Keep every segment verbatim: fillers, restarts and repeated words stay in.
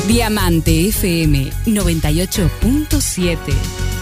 Diamante F M noventa y ocho punto siete.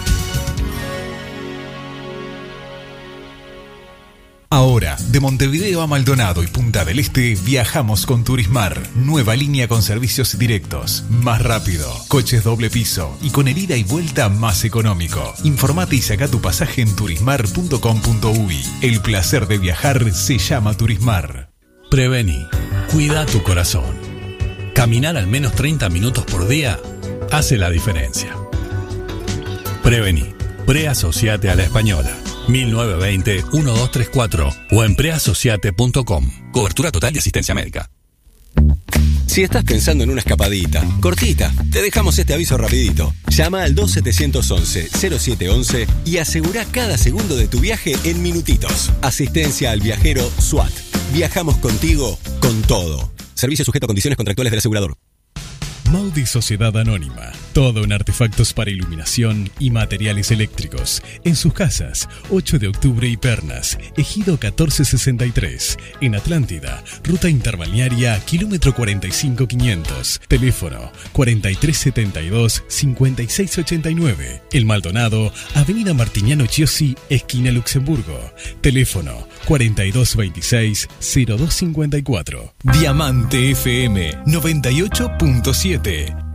Ahora, de Montevideo a Maldonado y Punta del Este, viajamos con Turismar. Nueva línea con servicios directos, más rápido, coches doble piso y con el ida y vuelta más económico. Informate y saca tu pasaje en turismar punto com punto uy. El placer de viajar se llama Turismar. Prevení. Cuida tu corazón. Caminar al menos treinta minutos por día hace la diferencia. Prevení. Preasociate a la Española. mil novecientos veinte, doce treinta y cuatro o en preasociate punto com. Cobertura total de asistencia médica. Si estás pensando en una escapadita, cortita, te dejamos este aviso rapidito. Llama al dos siete once, cero siete once y asegura cada segundo de tu viaje en minutitos. Asistencia al viajero SWAT. Viajamos contigo con todo. Servicio sujeto a condiciones contractuales del asegurador. Maudi Sociedad Anónima. Todo en artefactos para iluminación y materiales eléctricos. En sus casas, ocho de octubre y Pernas, Ejido catorce sesenta y tres. En Atlántida, ruta interbalnearia, kilómetro cuarenta y cinco quinientos. Teléfono cuarenta y tres setenta y dos, cincuenta y seis ochenta y nueve. El Maldonado, avenida Martiniano Chiosi, esquina Luxemburgo. Teléfono cuarenta y dos veintiséis, cero dos cincuenta y cuatro. Diamante F M noventa y ocho punto siete.